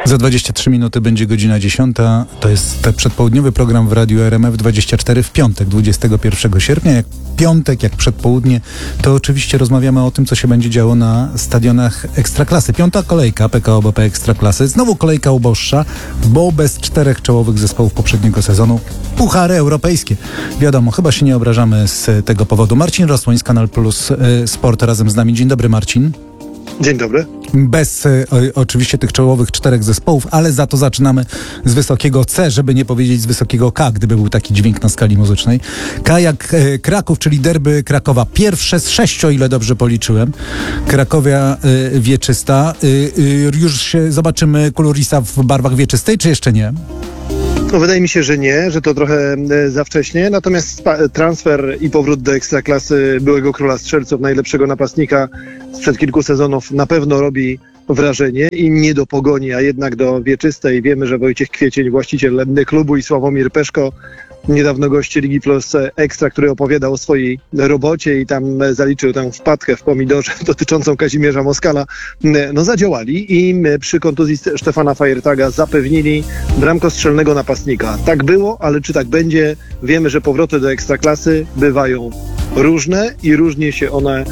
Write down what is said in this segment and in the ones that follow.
Za 23 minuty będzie godzina 10. To jest przedpołudniowy program w Radiu RMF24 w piątek, 21 sierpnia. Jak piątek, jak przedpołudnie, to oczywiście rozmawiamy o tym, co się będzie działo na stadionach Ekstraklasy. Piąta kolejka PKO BP Ekstraklasy. Znowu kolejka uboższa, bo bez 4 czołowych zespołów poprzedniego sezonu. Puchary europejskie. Wiadomo, chyba się nie obrażamy z tego powodu. Marcin Rosłoń z Kanal Plus Sport razem z nami. Dzień dobry, Marcin. Dzień dobry. Bez oczywiście tych czołowych 4 zespołów, ale za to zaczynamy z wysokiego C, żeby nie powiedzieć z wysokiego K, gdyby był taki dźwięk na skali muzycznej. K jak Kraków, czyli derby Krakowa. Pierwsze z 6, o ile dobrze policzyłem. Krakowia wieczysta. Już się zobaczymy Kulurisa w barwach wieczystej, czy jeszcze nie? No, wydaje mi się, że nie, że to trochę za wcześnie. Natomiast transfer i powrót do Ekstraklasy byłego króla strzelców, najlepszego napastnika sprzed kilku sezonów na pewno robi wrażenie i nie do Pogoni, a jednak do wieczystej. Wiemy, że Wojciech Kwiecień, właściciel klubu, i Sławomir Peszko, niedawno goście Ligi Plus Ekstra, który opowiadał o swojej robocie i tam zaliczył tę wpadkę w pomidorze dotyczącą Kazimierza Moskala, no zadziałali i przy kontuzji Stefana Fajertaga zapewnili bramkostrzelnego napastnika. Tak było, ale czy tak będzie? Wiemy, że powroty do Ekstraklasy bywają różne i różnie się one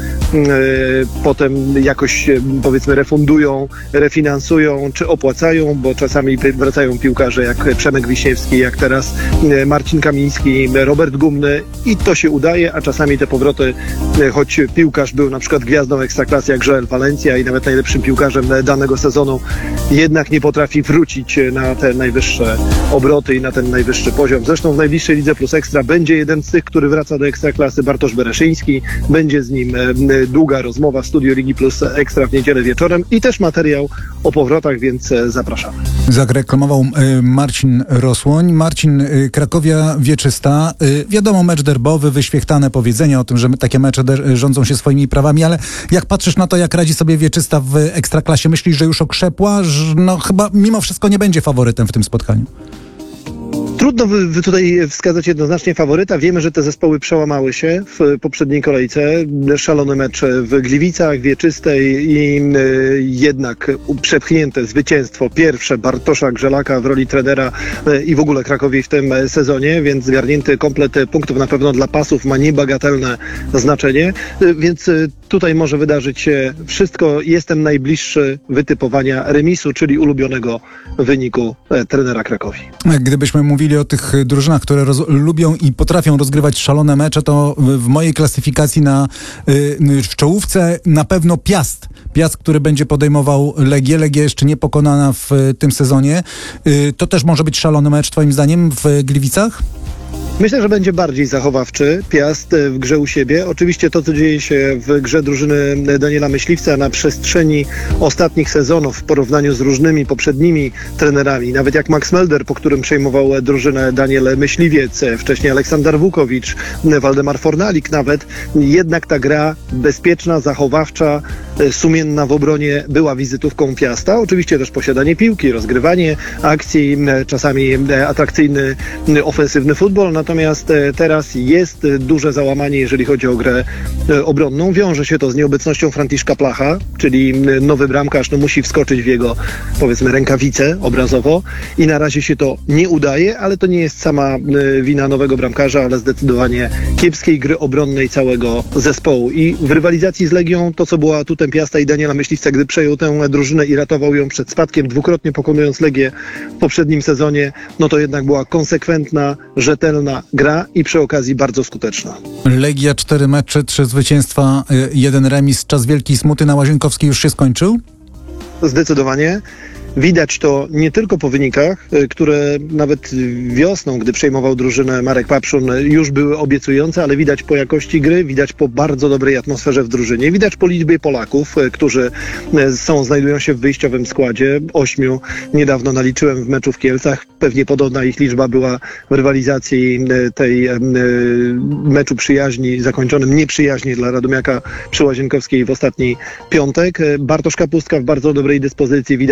potem jakoś, powiedzmy, refundują, refinansują czy opłacają, bo czasami wracają piłkarze jak Przemek Wiśniewski, jak teraz Marcin Kamiński, Robert Gumny i to się udaje, a czasami te powroty, choć piłkarz był na przykład gwiazdą Ekstraklasy jak Joel Valencia i nawet najlepszym piłkarzem danego sezonu, jednak nie potrafi wrócić na te najwyższe obroty i na ten najwyższy poziom. Zresztą w najbliższej Lidze Plus Ekstra będzie jeden z tych, który wraca do Ekstraklasy, Bartosz Bereszyński. Będzie z nim długa rozmowa w studiu Ligi Plus Ekstra w niedzielę wieczorem i też materiał o powrotach, więc zapraszamy. Zareklamował Marcin Rosłoń. Marcin, Krakowia wieczysta. Wiadomo, mecz derbowy, wyświechtane powiedzenia o tym, że takie mecze rządzą się swoimi prawami, ale jak patrzysz na to, jak radzi sobie wieczysta w Ekstraklasie, myślisz, że już okrzepła? No chyba mimo wszystko nie będzie faworytem w tym spotkaniu. Trudno tutaj wskazać jednoznacznie faworyta. Wiemy, że te zespoły przełamały się w poprzedniej kolejce. Szalony mecz w Gliwicach, wieczystej i jednak przepchnięte zwycięstwo pierwsze Bartosza Grzelaka w roli trenera i w ogóle Krakowi w tym sezonie, więc zgarnięty komplet punktów na pewno dla pasów ma niebagatelne znaczenie, więc tutaj może wydarzyć się wszystko. Jestem najbliższy wytypowania remisu, czyli ulubionego wyniku trenera Krakowi. Gdybyśmy mówili o tych drużynach, które lubią i potrafią rozgrywać szalone mecze, to w mojej klasyfikacji w czołówce na pewno Piast. Piast, który będzie podejmował Legię. Legia jeszcze nie pokonana w tym sezonie. To też może być szalony mecz, twoim zdaniem, w Gliwicach? Myślę, że będzie bardziej zachowawczy Piast w grze u siebie. Oczywiście to, co dzieje się w grze drużyny Daniela Myśliwca na przestrzeni ostatnich sezonów w porównaniu z różnymi poprzednimi trenerami, nawet jak Max Melder, po którym przejmował drużynę Daniel Myśliwiec, wcześniej Aleksander Wukowicz, Waldemar Fornalik nawet, jednak ta gra bezpieczna, zachowawcza, sumienna w obronie była wizytówką Piasta. Oczywiście też posiadanie piłki, rozgrywanie akcji, czasami atrakcyjny, ofensywny futbol. Natomiast teraz jest duże załamanie, jeżeli chodzi o grę obronną. Wiąże się to z nieobecnością Franciszka Placha, czyli nowy bramkarz musi wskoczyć w jego, powiedzmy, rękawice obrazowo i na razie się to nie udaje, ale to nie jest sama wina nowego bramkarza, ale zdecydowanie kiepskiej gry obronnej całego zespołu. I w rywalizacji z Legią to, co było atutem Piasta i Daniela Myśliwca, gdy przejął tę drużynę i ratował ją przed spadkiem, dwukrotnie pokonując Legię w poprzednim sezonie, no to jednak była konsekwentna, rzetelna gra i przy okazji bardzo skuteczna. Legia 4 mecze, 3 zwycięstwa, 1 remis. Czas wielkiej smuty na Łazienkowskiej już się skończył? Zdecydowanie. Widać to nie tylko po wynikach, które nawet wiosną, gdy przejmował drużynę Marek Papszun, już były obiecujące, ale widać po jakości gry, widać po bardzo dobrej atmosferze w drużynie, widać po liczbie Polaków, którzy znajdują się w wyjściowym składzie. 8 niedawno naliczyłem w meczu w Kielcach. Pewnie podobna ich liczba była w rywalizacji tej meczu przyjaźni, zakończonym nieprzyjaźnie dla Radomiaka przy Łazienkowskiej w ostatni piątek. Bartosz Kapustka w bardzo dobrej dyspozycji, widać stabilizację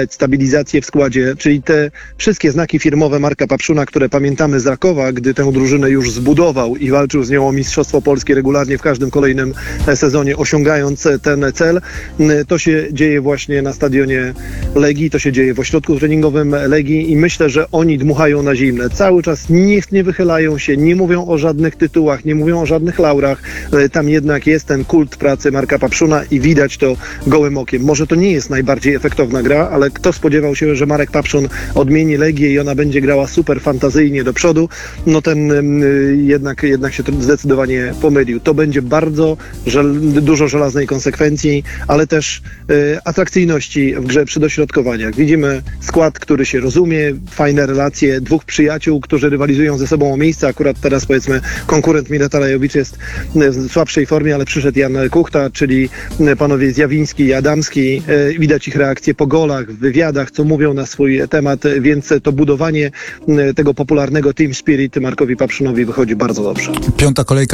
stabilizację w składzie, czyli te wszystkie znaki firmowe Marka Papszuna, które pamiętamy z Rakowa, gdy tę drużynę już zbudował i walczył z nią o Mistrzostwo Polskie regularnie w każdym kolejnym sezonie, osiągając ten cel. To się dzieje właśnie na stadionie Legii, to się dzieje w ośrodku treningowym Legii i myślę, że oni dmuchają na zimne. Cały czas nie wychylają się, nie mówią o żadnych tytułach, nie mówią o żadnych laurach. Tam jednak jest ten kult pracy Marka Papszuna i widać to gołym okiem. Może to nie jest najbardziej efektowna gra, ale kto spodziewał się, że Marek Papszun odmieni Legię i ona będzie grała super fantazyjnie do przodu, no ten jednak się zdecydowanie pomylił. To będzie bardzo dużo żelaznej konsekwencji, ale też atrakcyjności w grze przy dośrodkowaniach. Widzimy skład, który się rozumie, fajne relacje, dwóch przyjaciół, którzy rywalizują ze sobą o miejsce. Akurat teraz powiedzmy konkurent Mileta Lajowicz jest w słabszej formie, ale przyszedł Jan Kuchta, czyli panowie Zjawiński i Adamski. Widać ich reakcje po golach, w wywiadach, co mówią na swój temat, więc to budowanie tego popularnego team spirit Markowi Papszunowi wychodzi bardzo dobrze. Piąta kolejka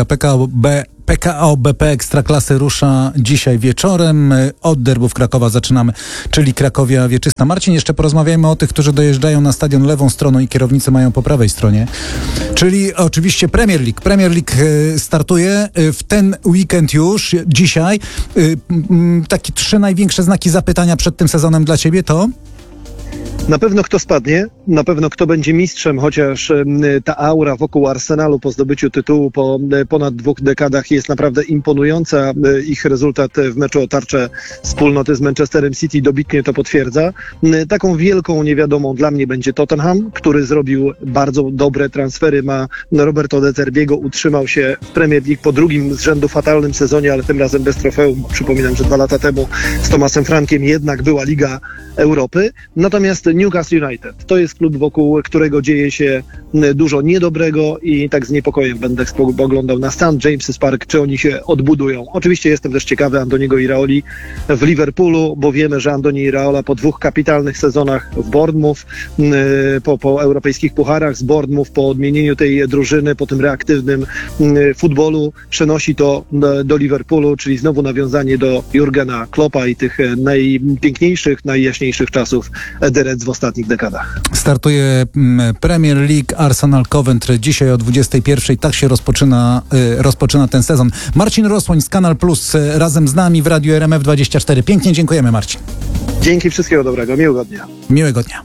PKO BP Ekstraklasy rusza dzisiaj wieczorem. Od derbów Krakowa zaczynamy, czyli Krakowia Wieczysta. Marcin, jeszcze porozmawiajmy o tych, którzy dojeżdżają na stadion lewą stroną i kierownicy mają po prawej stronie. Czyli oczywiście Premier League. Premier League startuje w ten weekend już, dzisiaj. Takie 3 największe znaki zapytania przed tym sezonem dla ciebie to? Na pewno kto spadnie, na pewno kto będzie mistrzem, chociaż ta aura wokół Arsenalu po zdobyciu tytułu po ponad 2 dekadach jest naprawdę imponująca. Ich rezultat w meczu o tarczę wspólnoty z Manchesterem City dobitnie to potwierdza. Taką wielką niewiadomą dla mnie będzie Tottenham, który zrobił bardzo dobre transfery. Ma Roberto De Zerbiego, utrzymał się w Premier League po drugim z rzędu fatalnym sezonie, ale tym razem bez trofeum. Przypominam, że 2 lata temu z Thomasem Frankiem jednak była Liga Europy. Natomiast Newcastle United to jest klub, wokół którego dzieje się dużo niedobrego i tak z niepokojem będę spoglądał na St. James's Park, czy oni się odbudują. Oczywiście jestem też ciekawy Andoniego Iraoli w Liverpoolu, bo wiemy, że Andoni Iraola po 2 kapitalnych sezonach w Bournemouth, po europejskich pucharach z Bournemouth, po odmienieniu tej drużyny, po tym reaktywnym futbolu przenosi to do Liverpoolu, czyli znowu nawiązanie do Jurgena Kloppa i tych najpiękniejszych, najjaśniejszych czasów The Reds w ostatnich dekadach. Startuje Premier League, Arsenal Coventry dzisiaj o 21:00. Tak się rozpoczyna ten sezon. Marcin Rosłoń z Kanal Plus razem z nami w Radiu RMF24. Pięknie dziękujemy, Marcin. Dzięki, wszystkiego dobrego, miłego dnia. Miłego dnia.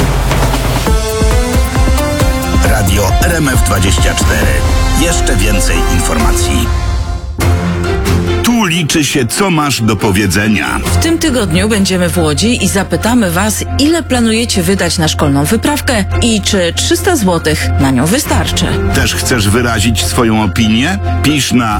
Radio RMF24. Jeszcze więcej informacji. Tu liczy się, co masz do powiedzenia. W tym tygodniu będziemy w Łodzi i zapytamy Was, ile planujecie wydać na szkolną wyprawkę i czy 300 zł na nią wystarczy. Też chcesz wyrazić swoją opinię? Pisz na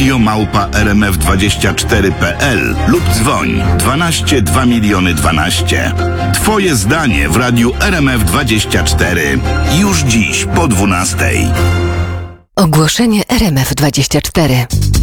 radio@rmf24.pl lub dzwoń 12 2 miliony 12. Twoje zdanie w Radiu RMF24. Już dziś po 12:00. Ogłoszenie RMF24.